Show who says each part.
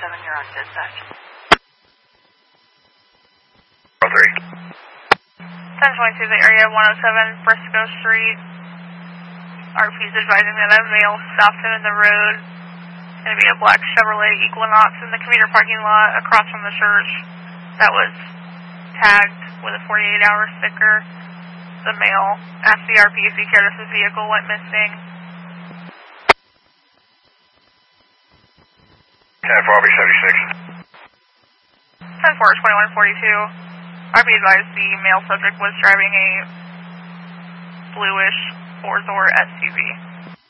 Speaker 1: you're on dispatch.
Speaker 2: 1022, the area 107 Briscoe Street. RP is advising that a male stopped him in the road. It's going to be a black Chevrolet Equinox in the commuter parking lot across from the church that was tagged with a 48-hour sticker. The male asked the RP if he cared if his vehicle went missing.
Speaker 3: 10-4, 76.
Speaker 2: 10-4, 2142. RP advised the male subject was driving a bluish four-door SUV.